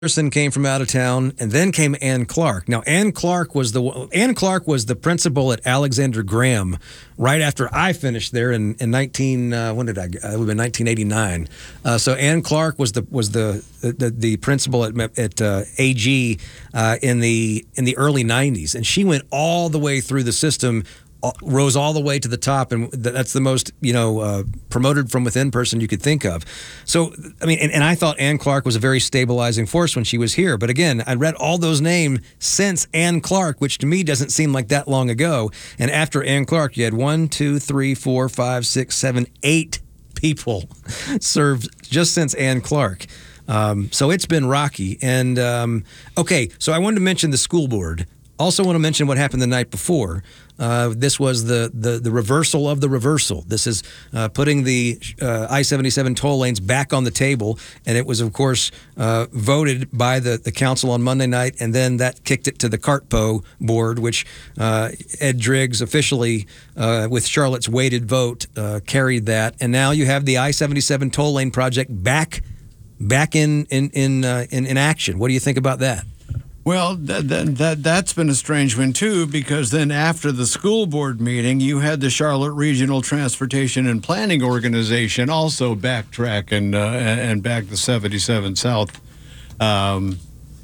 Anderson came from out of town, and then came Ann Clark. Now, Ann Clark was the principal at Alexander Graham right after I finished there in 1989. So Ann Clark was the principal at AG in the early 90s, and she went all the way through the system. Rose all the way to the top, and that's the most promoted from within person you could think of. So, I mean, and I thought Ann Clark was a very stabilizing force when she was here. But again, I read all those names since Ann Clark, which to me doesn't seem like that long ago. And after Ann Clark, you had 1, 2, 3, 4, 5, 6, 7, 8 people served just since Ann Clark. So it's been rocky. And okay, so I wanted to mention the school board. Also want to mention what happened the night before. This was the reversal of the reversal. This is putting the I-77 toll lanes back on the table, and it was, of course, voted by the council on Monday night, and then that kicked it to the CARTPO board, which Ed Driggs officially, with Charlotte's weighted vote, carried that. And now you have the I-77 toll lane project back in action. What do you think about that? Well, that's been a strange one, too, because then after the school board meeting, you had the Charlotte Regional Transportation and Planning Organization also backtrack and back the 77 South. I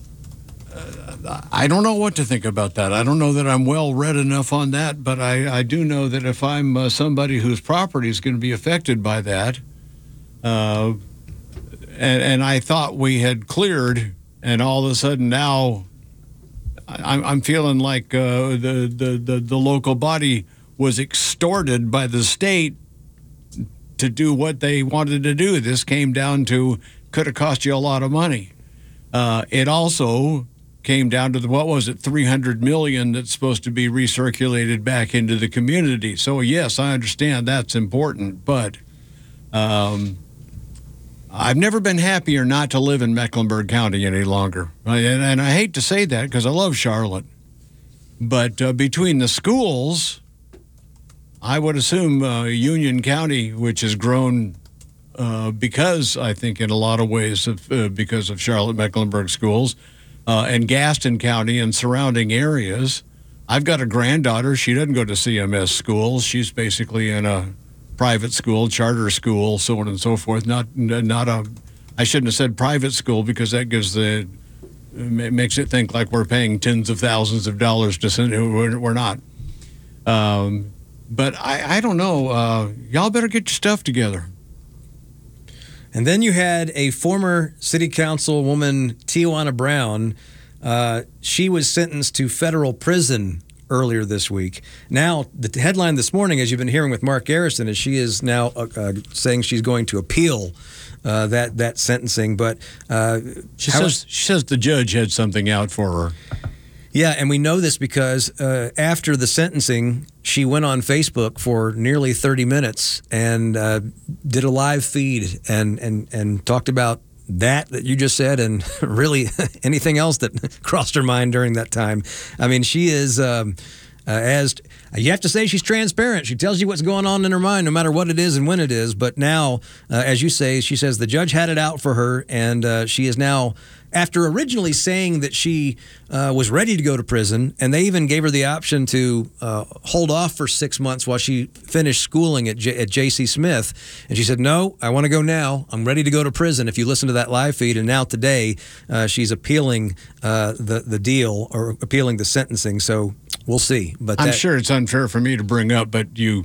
don't know what to think about that. I don't know that I'm well read enough on that, but I do know that if I'm somebody whose property is going to be affected by that, and I thought we had cleared, and all of a sudden now I'm feeling like the local body was extorted by the state to do what they wanted to do. This came down to could have cost you a lot of money. It also came down to what was it, $300 million that's supposed to be recirculated back into the community. So yes, I understand that's important, but I've never been happier not to live in Mecklenburg County any longer. And I hate to say that because I love Charlotte. But between the schools, I would assume Union County, which has grown because, I think, in a lot of ways, because of Charlotte-Mecklenburg schools, and Gaston County and surrounding areas. I've got a granddaughter. She doesn't go to CMS schools. She's basically in a private school, charter school, so on and so forth. Not I shouldn't have said private school because that makes it think like we're paying tens of thousands of dollars to send. We're not. But I don't know. Y'all better get your stuff together. And then you had a former city councilwoman, Tijuana Brown. She was sentenced to federal prison earlier this week. Now, the headline this morning, as you've been hearing with Mark Garrison, is she is now saying she's going to appeal that sentencing. But she says the judge had something out for her. Yeah, and we know this because after the sentencing, she went on Facebook for nearly 30 minutes and did a live feed and talked about that you just said, and really anything else that crossed her mind during that time. I mean, she is, as you have to say, she's transparent. She tells you what's going on in her mind, no matter what it is and when it is. But now, as you say, she says the judge had it out for her, and she is now, after originally saying that she was ready to go to prison, and they even gave her the option to hold off for 6 months while she finished schooling at J.C. Smith. And she said, no, I want to go now. I'm ready to go to prison, if you listen to that live feed. And now today, she's appealing the deal, or appealing the sentencing. So we'll see. But I'm sure it's unfair for me to bring up, but you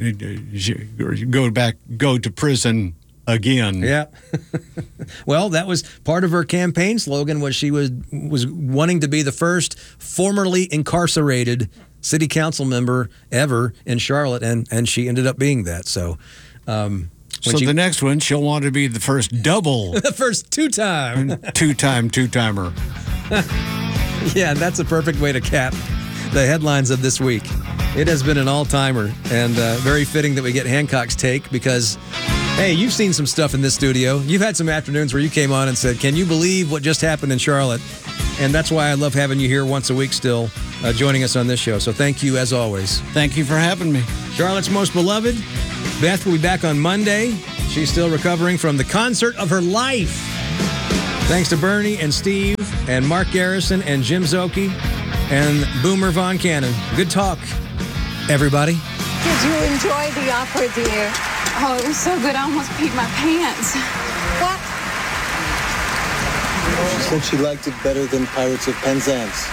go to prison again. Yeah. Well, that was part of her campaign slogan, was she was wanting to be the first formerly incarcerated city council member ever in Charlotte, and she ended up being that. So the next one, she'll want to be the first double. The first two-timer. Yeah, that's a perfect way to cap the headlines of this week. It has been an all-timer, and very fitting that we get Hancock's take because, hey, you've seen some stuff in this studio. You've had some afternoons where you came on and said, can you believe what just happened in Charlotte? And that's why I love having you here once a week still, joining us on this show. So thank you, as always. Thank you for having me. Charlotte's most beloved, Beth, will be back on Monday. She's still recovering from the concert of her life. Thanks to Bernie and Steve and Mark Garrison and Jim Zoki and Boomer Von Cannon. Good talk, everybody. Did you enjoy the opera, dear? Oh, it was so good. I almost peed my pants. What? She said she liked it better than Pirates of Penzance.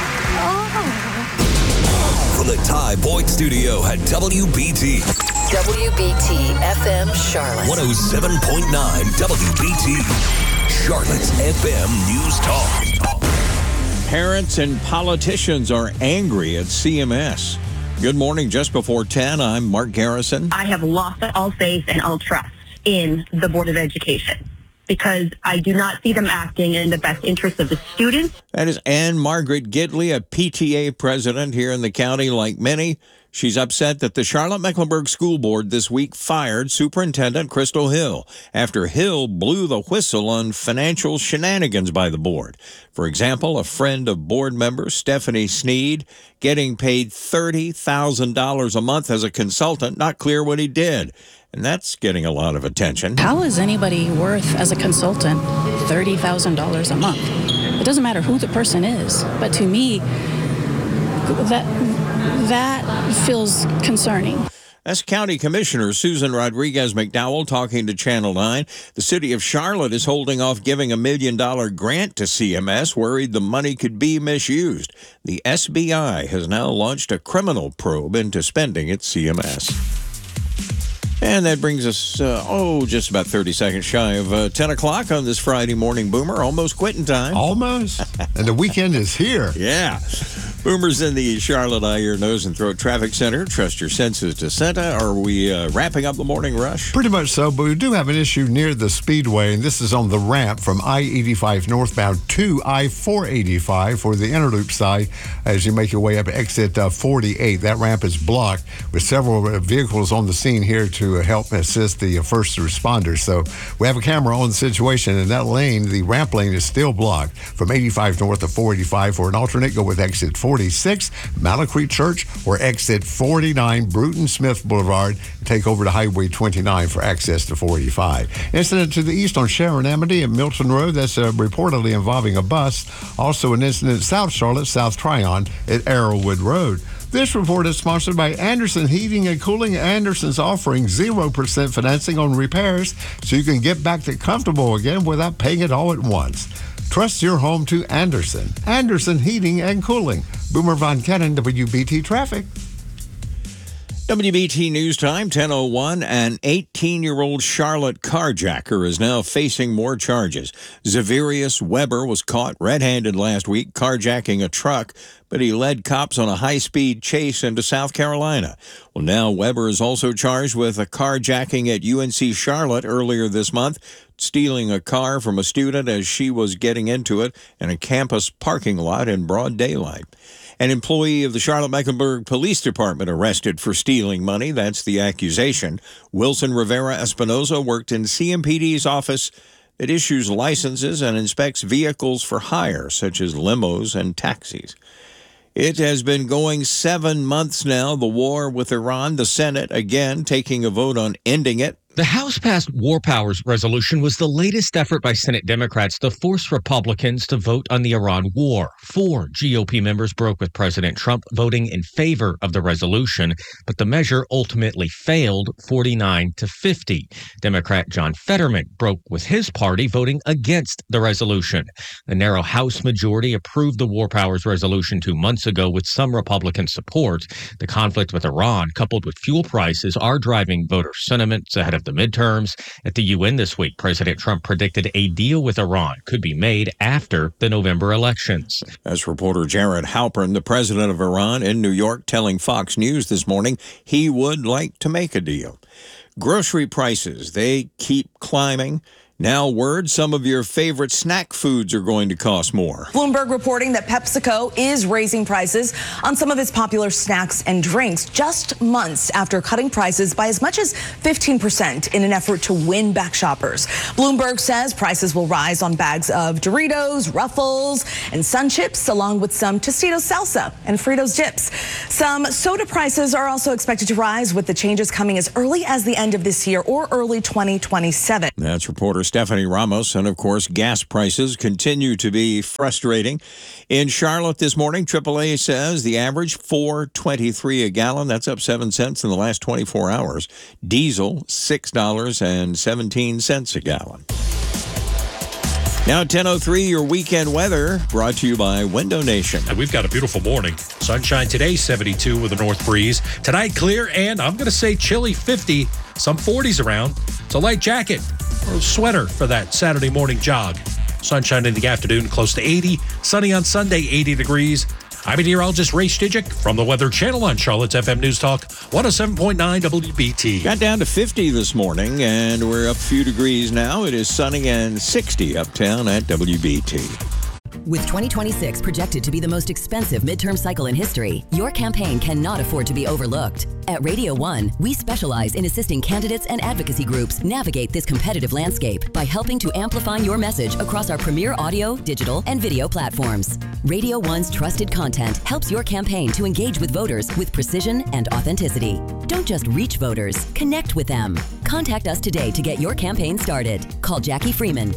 Oh. From the Ty Boyd Studio at WBT. WBT FM Charlotte. 107.9 WBT. Charlotte's FM News Talk. Parents and politicians are angry at CMS. Good morning. Just before 10, I'm Mark Garrison. I have lost all faith and all trust in the Board of Education because I do not see them acting in the best interest of the students. That is Ann Margaret Gidley, a PTA president here in the county. Like many, she's upset that the Charlotte-Mecklenburg School Board this week fired Superintendent Crystal Hill after Hill blew the whistle on financial shenanigans by the board. For example, a friend of board member Stephanie Sneed getting paid $30,000 a month as a consultant, not clear what he did. And that's getting a lot of attention. How is anybody worth, as a consultant, $30,000 a month? It doesn't matter who the person is, but to me, that feels concerning. That's County Commissioner Susan Rodriguez McDowell talking to Channel 9. The city of Charlotte is holding off giving $1 million grant to CMS, worried the money could be misused. The SBI has now launched a criminal probe into spending at CMS. And that brings us, just about 30 seconds shy of 10 o'clock on this Friday morning, Boomer. Almost quitting time. Almost. And the weekend is here. Yeah. Boomer's in the Charlotte Eye, Ear, Nose, and Throat Traffic Center. Trust your senses to Santa. Are we wrapping up the morning rush? Pretty much so, but we do have an issue near the Speedway, and this is on the ramp from I-85 northbound to I-485 for the Interloop side as you make your way up exit 48. That ramp is blocked with several vehicles on the scene here to help assist the first responders. So we have a camera on the situation, and that lane, the ramp lane, is still blocked from 85 north to 485. For an alternate, go with exit 46, Malacrete Church, or exit 49, Bruton Smith Boulevard. Take over to Highway 29 for access to 485. Incident to the east on Sharon Amity and Milton Road. That's reportedly involving a bus. Also an incident South Charlotte, South Tryon at Arrowwood Road. This report is sponsored by Anderson Heating and Cooling. Anderson's offering 0% financing on repairs so you can get back to comfortable again without paying it all at once. Trust your home to Anderson. Anderson Heating and Cooling. Boomer Von Cannon, WBT Traffic. WBT News Time, 10:01. An 18-year-old Charlotte carjacker is now facing more charges. Zaverius Weber was caught red-handed last week carjacking a truck, but he led cops on a high-speed chase into South Carolina. Well, now Weber is also charged with a carjacking at UNC Charlotte earlier this month, stealing a car from a student as she was getting into it in a campus parking lot in broad daylight. An employee of the Charlotte-Mecklenburg Police Department arrested for stealing money. That's the accusation. Wilson Rivera Espinoza worked in CMPD's office that issues licenses and inspects vehicles for hire, such as limos and taxis. It has been going 7 months now, the war with Iran. The Senate, again, taking a vote on ending it. The House-passed War Powers resolution was the latest effort by Senate Democrats to force Republicans to vote on the Iran war. 4 GOP members broke with President Trump voting in favor of the resolution, but the measure ultimately failed 49-50. Democrat John Fetterman broke with his party voting against the resolution. The narrow House majority approved the War Powers resolution 2 months ago with some Republican support. The conflict with Iran, coupled with fuel prices, are driving voter sentiments ahead of the midterms. At the UN this week, President Trump predicted a deal with Iran could be made after the November elections. As reporter Jared Halpern, the president of Iran in New York, telling Fox News this morning he would like to make a deal. Grocery prices, they keep climbing. Now word some of your favorite snack foods are going to cost more. Bloomberg reporting that PepsiCo is raising prices on some of its popular snacks and drinks just months after cutting prices by as much as 15% in an effort to win back shoppers. Bloomberg says prices will rise on bags of Doritos, Ruffles, and Sun Chips, along with some Tostitos salsa and Fritos dips. Some soda prices are also expected to rise, with the changes coming as early as the end of this year or early 2027. That's reporter Stephanie Ramos. And, of course, gas prices continue to be frustrating. In Charlotte this morning, AAA says the average $4.23 a gallon. That's up 7 cents in the last 24 hours. Diesel, $6.17 a gallon. Now at 10:03, your weekend weather brought to you by Window Nation. And we've got a beautiful morning. Sunshine today, 72 with a north breeze. Tonight, clear and I'm going to say chilly, 50, some 40s around. It's a light jacket or a sweater for that Saturday morning jog. Sunshine in the afternoon, close to 80. Sunny on Sunday, 80 degrees. I'm meteorologist Ray Stijic from the Weather Channel on Charlotte's FM News Talk 107.9 WBT. Got down to 50 this morning, and we're up a few degrees now. It is sunny and 60 uptown at WBT. With 2026 projected to be the most expensive midterm cycle in history, your campaign cannot afford to be overlooked. At Radio 1, we specialize in assisting candidates and advocacy groups navigate this competitive landscape by helping to amplify your message across our premier audio, digital, and video platforms. Radio 1's trusted content helps your campaign to engage with voters with precision and authenticity. Don't just reach voters, connect with them. Contact us today to get your campaign started. Call Jackie Freeman,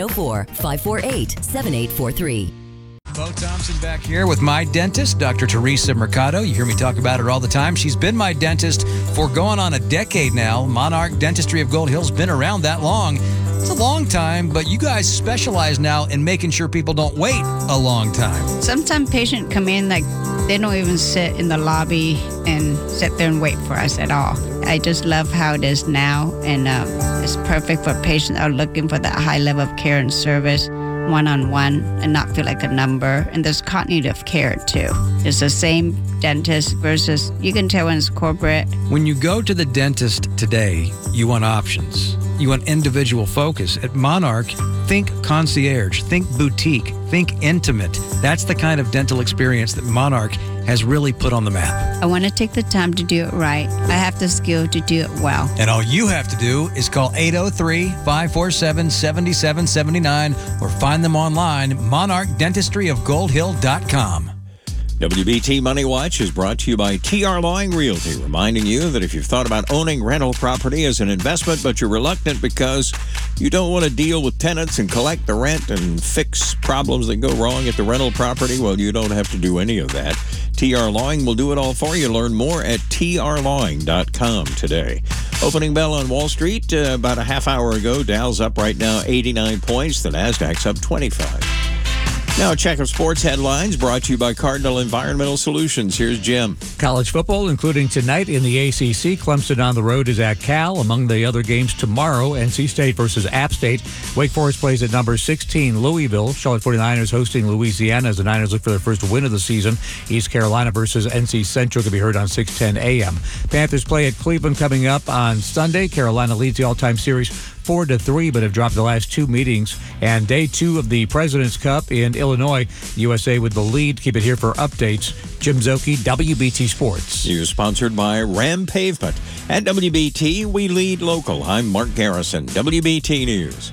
704-548-7843. Bo Thompson back here with my dentist, Dr. Teresa Mercado. You hear me talk about her all the time. She's been my dentist for going on a decade now. Monarch Dentistry of Gold Hill's been around that long. It's a long time, but you guys specialize now in making sure people don't wait a long time. Sometimes patients come in like they don't even sit in the lobby and sit there and wait for us at all. I just love how it is now, and it's perfect for patients that are looking for that high level of care and service, one-on-one, and not feel like a number. And there's continuity of care too. It's the same dentist versus, you can tell when it's corporate. When you go to the dentist today, you want options. You want individual focus. At Monarch, think concierge, think boutique, think intimate. That's the kind of dental experience that Monarch has really put on the map. I want to take the time to do it right. I have the skill to do it well. And all you have to do is call 803-547-7779 or find them online, monarchdentistryofgoldhill.com. WBT Money Watch is brought to you by T.R. Lawing Realty, reminding you that if you've thought about owning rental property as an investment, but you're reluctant because you don't want to deal with tenants and collect the rent and fix problems that go wrong at the rental property, well, you don't have to do any of that. T.R. Lawing will do it all for you. Learn more at trlawing.com today. Opening bell on Wall Street about a half hour ago. Dow's up right now 89 points. The Nasdaq's up 25. Now, a check of sports headlines brought to you by Cardinal Environmental Solutions. Here's Jim. College football, including tonight in the ACC. Clemson on the road is at Cal. Among the other games tomorrow, NC State versus App State. Wake Forest plays at number 16, Louisville. Charlotte 49ers hosting Louisiana as the Niners look for their first win of the season. East Carolina versus NC Central can be heard on 6:10 a.m. Panthers play at Cleveland coming up on Sunday. Carolina leads the all-time series 4-3, but have dropped the last two meetings. And day two of the President's Cup in Illinois, USA with the lead. Keep it here for updates. Jim Zoki, WBT Sports. You're sponsored by Ram Pavement. At WBT, we lead local. I'm Mark Garrison, WBT News.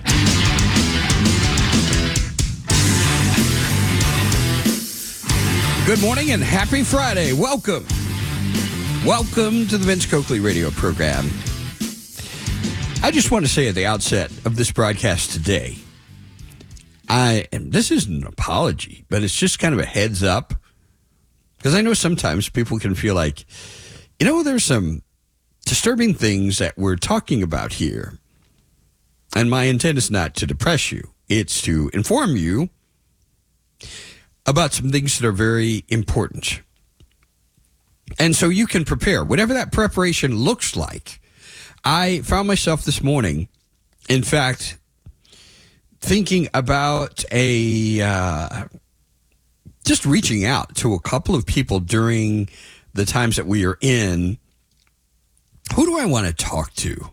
Good morning and happy Friday. Welcome. Welcome to the Vince Coakley radio program. I just want to say at the outset of this broadcast today, this isn't an apology, but it's just kind of a heads up, because I know sometimes people can feel like, there's some disturbing things that we're talking about here. And my intent is not to depress you. It's to inform you about some things that are very important. And so you can prepare, whatever that preparation looks like. I found myself this morning, in fact, thinking about just reaching out to a couple of people during the times that we are in. Who do I want to talk to?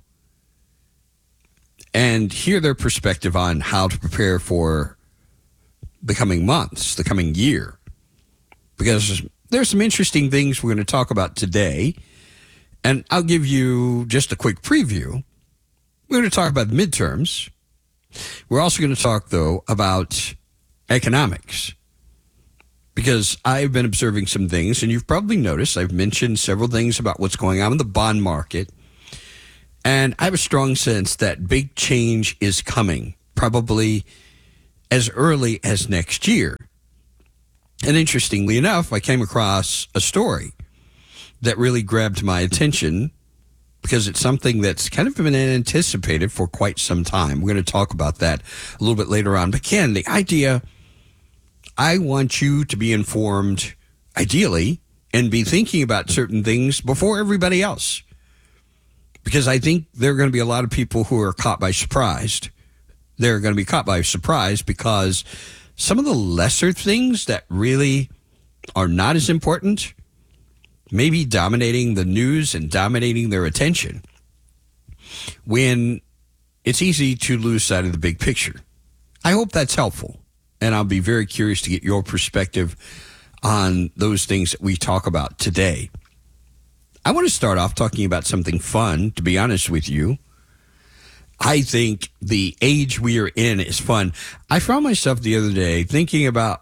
And hear their perspective on how to prepare for the coming months, the coming year. Because there's some interesting things we're going to talk about today. And I'll give you just a quick preview. We're going to talk about the midterms. We're also going to talk, though, about economics. Because I've been observing some things, and you've probably noticed I've mentioned several things about what's going on in the bond market. And I have a strong sense that big change is coming, probably as early as next year. And interestingly enough, I came across a story that really grabbed my attention because it's something that's kind of been anticipated for quite some time. We're going to talk about that a little bit later on. But Ken, the idea, I want you to be informed, ideally, and be thinking about certain things before everybody else. Because I think there are going to be a lot of people who are caught by surprise. They're going to be caught by surprise because some of the lesser things that really are not as important may be dominating the news and dominating their attention when it's easy to lose sight of the big picture. I hope that's helpful, and I'll be very curious to get your perspective on those things that we talk about today. I want to start off talking about something fun, to be honest with you. I think the age we are in is fun. I found myself the other day thinking about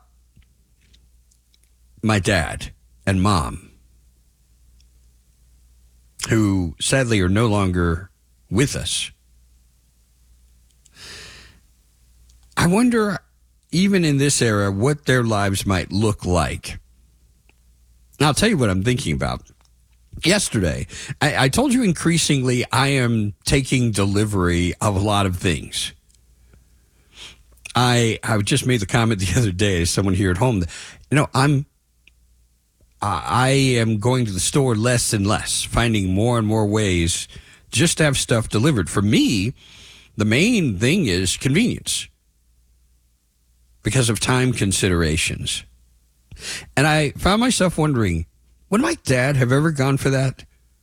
my dad and mom, who sadly are no longer with us. I wonder, even in this era, what their lives might look like. I'll tell you what I'm thinking about. Yesterday, I told you increasingly I am taking delivery of a lot of things. I just made the comment the other day to someone here at home that, I am going to the store less and less, finding more and more ways just to have stuff delivered. For me, the main thing is convenience because of time considerations. And I found myself wondering, would my dad have ever gone for that?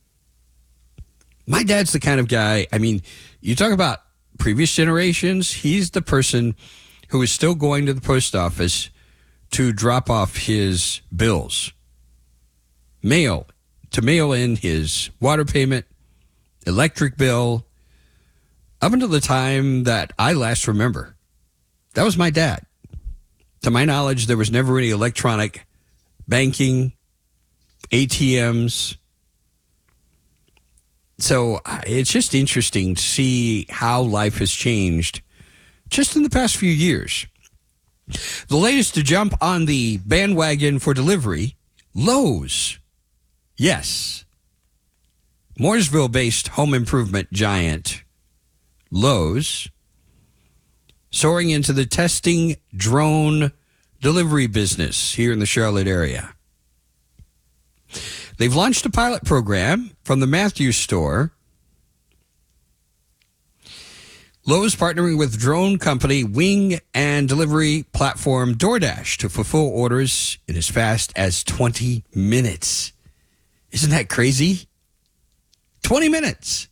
My dad's the kind of guy, you talk about previous generations, he's the person who is still going to the post office to drop off his bills. Mail in his water payment, electric bill, up until the time that I last remember. That was my dad. To my knowledge, there was never any electronic banking, ATMs. So it's just interesting to see how life has changed just in the past few years. The latest to jump on the bandwagon for delivery, Lowe's. Yes. Mooresville-based home improvement giant Lowe's soaring into the testing drone delivery business here in the Charlotte area. They've launched a pilot program from the Matthews store. Lowe's partnering with drone company Wing and delivery platform DoorDash to fulfill orders in as fast as 20 minutes. Isn't that crazy? 20 minutes.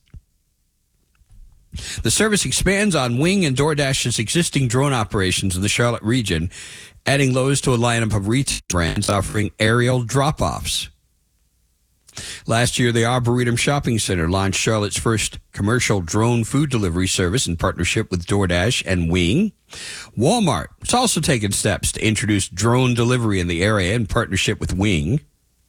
The service expands on Wing and DoorDash's existing drone operations in the Charlotte region, adding Lowe's to a lineup of retail brands offering aerial drop-offs. Last year, the Arboretum Shopping Center launched Charlotte's first commercial drone food delivery service in partnership with DoorDash and Wing. Walmart has also taken steps to introduce drone delivery in the area in partnership with Wing.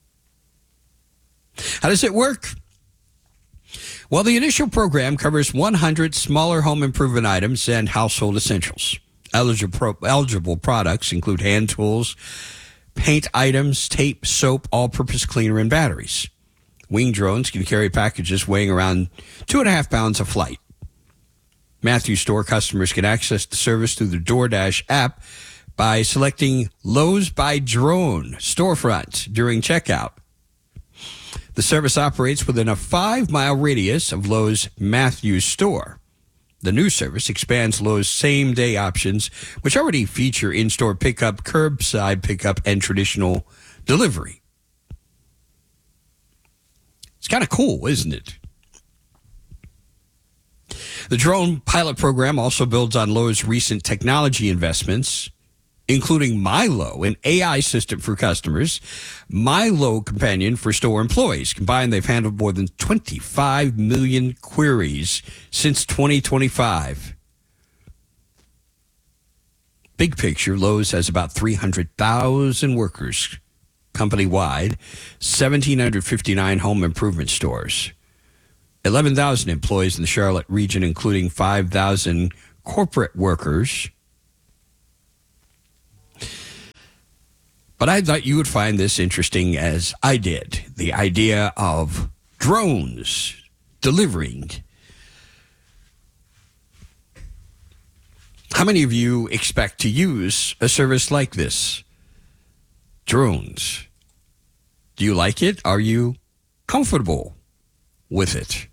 How does it work? Well, the initial program covers 100 smaller home improvement items and household essentials. Eligible products include hand tools, paint items, tape, soap, all-purpose cleaner, and batteries. Wing drones can carry packages weighing around 2.5 pounds a flight. Matthews store customers can access the service through the DoorDash app by selecting Lowe's by Drone storefront during checkout. The service operates within a 5-mile radius of Lowe's Matthews store. The new service expands Lowe's same-day options, which already feature in-store pickup, curbside pickup, and traditional delivery. It's kind of cool, isn't it? The drone pilot program also builds on Lowe's recent technology investments, including Milo, an AI system for customers, Milo Companion for store employees. Combined, they've handled more than 25 million queries since 2025. Big picture, Lowe's has about 300,000 workers company-wide, 1,759 home improvement stores. 11,000 employees in the Charlotte region, including 5,000 corporate workers. But I thought you would find this interesting, as I did. The idea of drones delivering. How many of you expect to use a service like this? Drones. Do you like it? Are you comfortable with it?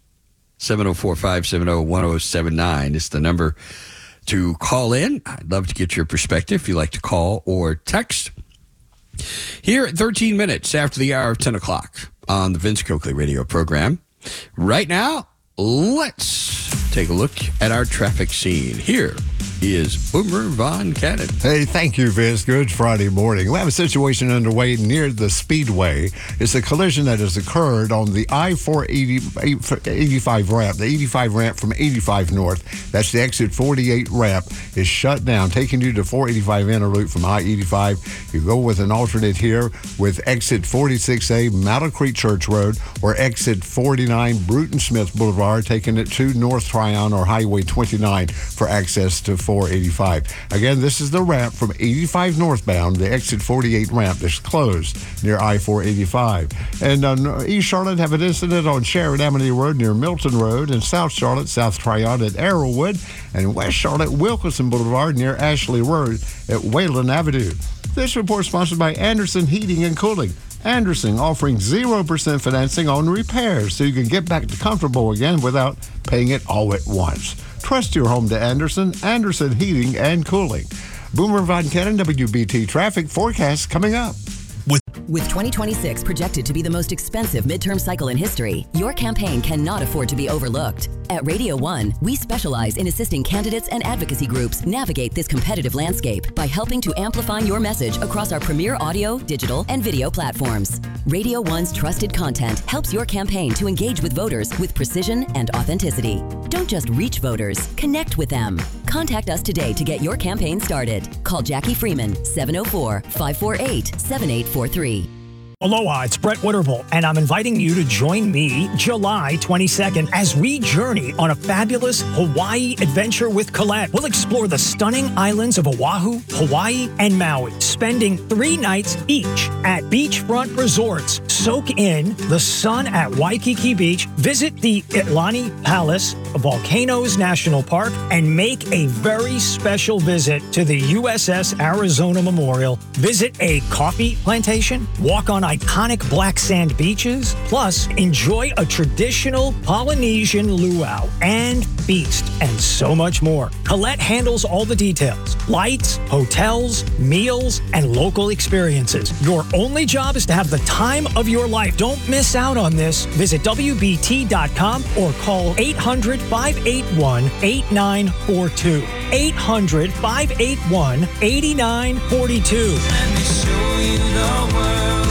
704-570-1079 is the number to call in. I'd love to get your perspective if you like to call or text. Here at 13 minutes after the hour of 10 o'clock on the Vince Coakley radio program. Right now, let's take a look at our traffic scene. Here is Boomer Von Cannon. Hey, thank you, Vince. Good Friday morning. We have a situation underway near the Speedway. It's a collision that has occurred on the I-485 ramp, the 85 ramp from 85 north. That's the exit 48 ramp is shut down, taking you to 485 inner loop from I-85. You go with an alternate here with exit 46A, Mattle Creek Church Road, or exit 49, Bruton Smith Boulevard, taking it to North Tryon or Highway 29 for access to 485. Again, this is the ramp from 85 northbound, the exit 48 ramp that's closed near I-485. And East Charlotte have an incident on Sharon Amity Road near Milton Road, and South Charlotte, South Tryon at Arrowwood, and West Charlotte, Wilkinson Boulevard near Ashley Road at Wayland Avenue. This report sponsored by Anderson Heating and Cooling. Anderson offering 0% financing on repairs so you can get back to comfortable again without paying it all at once. Trust your home to Anderson Heating and Cooling. Boomer Von Cannon, WBT traffic forecast coming up. With 2026 projected to be the most expensive midterm cycle in history, your campaign cannot afford to be overlooked. At Radio 1, we specialize in assisting candidates and advocacy groups navigate this competitive landscape by helping to amplify your message across our premier audio, digital, and video platforms. Radio 1's trusted content helps your campaign to engage with voters with precision and authenticity. Don't just reach voters, connect with them. Contact us today to get your campaign started. Call Jackie Freeman, 704-548-7843. Aloha, it's Brett Witterbull, and I'm inviting you to join me July 22nd as we journey on a fabulous Hawaii adventure with Colette. We'll explore the stunning islands of Oahu, Hawaii, and Maui, spending 3 nights each at beachfront resorts. Soak in the sun at Waikiki Beach, visit the Iolani Palace, Volcanoes National Park, and make a very special visit to the USS Arizona Memorial. Visit a coffee plantation, walk on iconic black sand beaches, plus enjoy a traditional Polynesian luau and feast, and so much more. Colette handles all the details: flights, hotels, meals, and local experiences. Your only job is to have the time of your life. Don't miss out on this. Visit WBT.com or call 800-581-8942. 800-581-8942. Let me show you the world.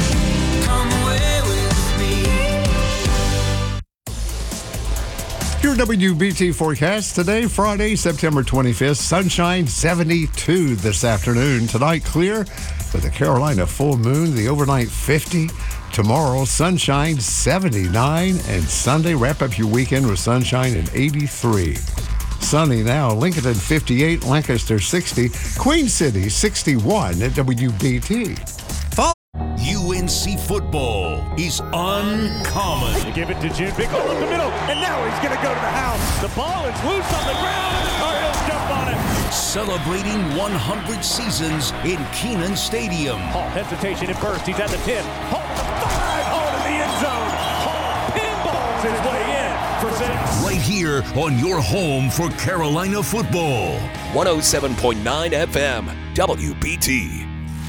Your WBT forecast today, Friday, September 25th. Sunshine 72 this afternoon. Tonight, clear with a Carolina full moon, the overnight 50. Tomorrow, sunshine 79. And Sunday, wrap up your weekend with sunshine and 83. Sunny now, Lincoln 58, Lancaster 60, Queen City 61 at WBT. UNC football is uncommon. They give it to Jude. Big hole up the middle, and now he's going to go to the house. The ball is loose on the ground, and the Tar Heels jump on it. Celebrating 100 seasons in Kenan Stadium. Hall, hesitation at first. He's at the 10. Hall to the 5. Hall to the end zone. Hall pinballs his way in for 6. Right here on your home for Carolina football. 107.9 FM, WBT.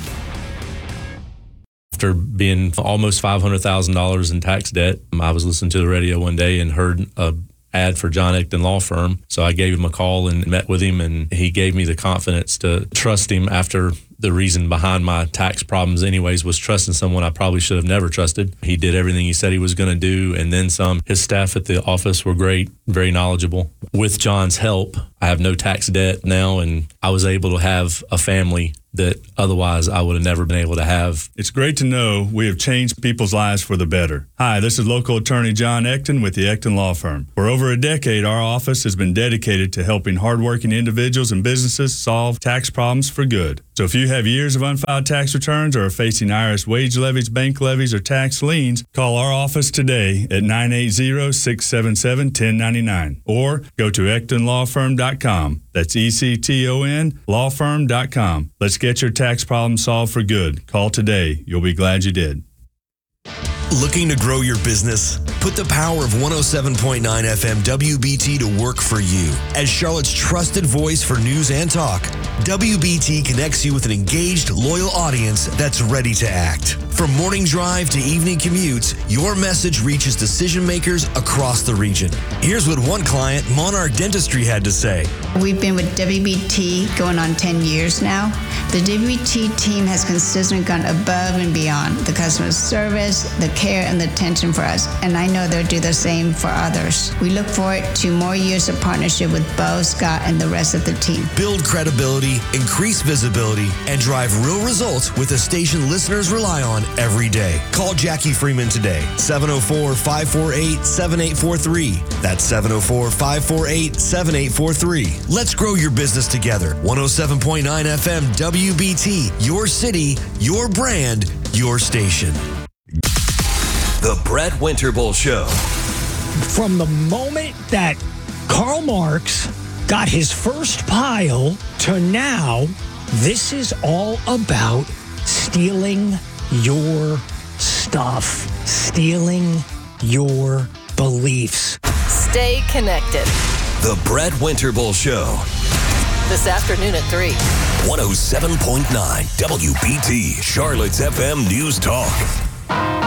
After being almost $500,000 in tax debt, I was listening to the radio one day and heard an ad for John Ecton Law Firm. So I gave him a call and met with him, and he gave me the confidence to trust him after the reason behind my tax problems anyways was trusting someone I probably should have never trusted. He did everything he said he was going to do and then some. His staff at the office were great, very knowledgeable. With John's help, I have no tax debt now, and I was able to have a family that otherwise I would have never been able to have. It's great to know we have changed people's lives for the better. Hi, this is local attorney John Ecton with the Ecton Law Firm. For over a decade, our office has been dedicated to helping hardworking individuals and businesses solve tax problems for good. So if you have years of unfiled tax returns or are facing IRS wage levies, bank levies, or tax liens, call our office today at 980-677-1099 or go to EctonLawFirm.com. That's ECTON lawfirm.com. Let's get your tax problem solved for good. Call today. You'll be glad you did. Looking to grow your business? Put the power of 107.9 FM WBT to work for you. As Charlotte's trusted voice for news and talk, WBT connects you with an engaged, loyal audience that's ready to act. From morning drive to evening commutes, your message reaches decision makers across the region. Here's what one client, Monarch Dentistry, had to say. We've been with WBT going on 10 years now. The WBT team has consistently gone above and beyond the customer service, the care, and the attention for us, and I know they'll do the same for others. We look forward to more years of partnership with Bo, Scott, and the rest of the team. Build credibility, increase visibility, and drive real results with a station listeners rely on every day. Call Jackie Freeman today, 704-548-7843. That's 704-548-7843. Let's grow your business together. 107.9 FM WBT, your city, your brand, your station. The Brett Winterble Show. From the moment that Karl Marx got his first pile to now, this is all about stealing your stuff, stealing your beliefs. Stay connected. The Brett Winterble Show. This afternoon at 3. 107.9 WBT, Charlotte's FM News Talk.